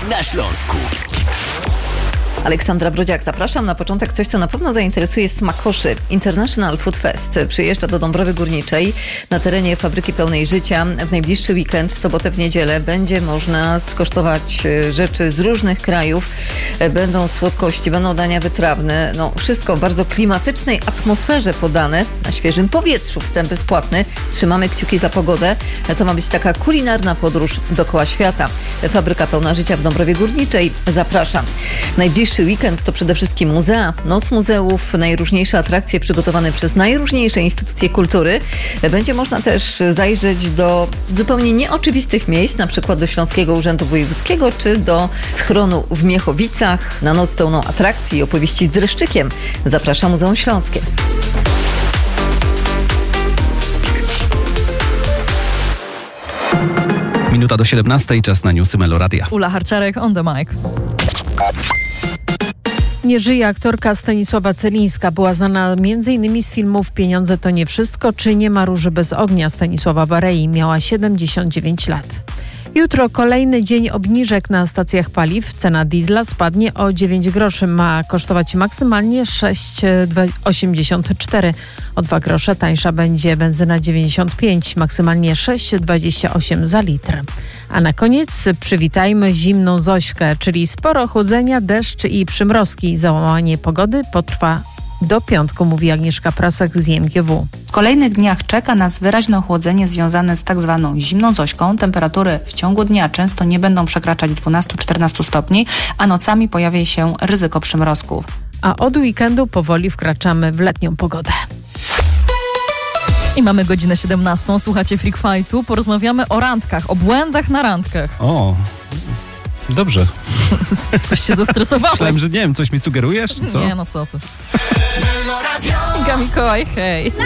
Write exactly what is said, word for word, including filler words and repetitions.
na Śląsku. Aleksandra Brodziak, zapraszam. Na początek coś, co na pewno zainteresuje smakoszy. International Food Fest przyjeżdża do Dąbrowy Górniczej na terenie Fabryki Pełnej Życia. W najbliższy weekend, w sobotę, w niedzielę będzie można skosztować rzeczy z różnych krajów. Będą słodkości, będą dania wytrawne. No, wszystko w bardzo klimatycznej atmosferze podane, na świeżym powietrzu. Wstęp bezpłatny. Trzymamy kciuki za pogodę. To ma być taka kulinarna podróż dookoła świata. Fabryka Pełna Życia w Dąbrowie Górniczej. Zapraszam. Najbliższy weekend to przede wszystkim muzea, noc muzeów, najróżniejsze atrakcje przygotowane przez najróżniejsze instytucje kultury. Będzie można też zajrzeć do zupełnie nieoczywistych miejsc, na przykład do Śląskiego Urzędu Wojewódzkiego czy do schronu w Miechowicach. Na noc pełną atrakcji i opowieści z dreszczykiem zaprasza Muzeum Śląskie. Minuta do siedemnastej, czas na newsy Meloradia. Ula Harciarek on the mic. Nie żyje aktorka Stanisława Celińska. Była znana między innymi z filmów Pieniądze to nie wszystko czy Nie ma róży bez ognia Stanisława Barei. Miała siedemdziesiąt dziewięć lat. Jutro kolejny dzień obniżek na stacjach paliw. Cena diesla spadnie o dziewięć groszy. Ma kosztować maksymalnie sześć osiemdziesiąt cztery. O dwa grosze tańsza będzie benzyna dziewięćdziesiąt pięć, maksymalnie sześć dwadzieścia osiem za litr. A na koniec przywitajmy zimną Zośkę, czyli sporo chłodzenia, deszcz i przymrozki. Załamanie pogody potrwa do piątku, mówi Agnieszka Prasak z I M G W. W kolejnych dniach czeka nas wyraźne ochłodzenie związane z tak zwaną zimną Zośką. Temperatury w ciągu dnia często nie będą przekraczać dwanaście do czternastu stopni, a nocami pojawi się ryzyko przymrozków. A od weekendu powoli wkraczamy w letnią pogodę. I mamy godzinę siedemnastą. Słuchacie Freak Fightu. Porozmawiamy o randkach, o błędach na randkach. O, dobrze. Coś się zestresowałeś. Myślałem, że nie wiem, coś mi sugerujesz, czy co? Nie, no co ty. Iga Mikołaj, hej.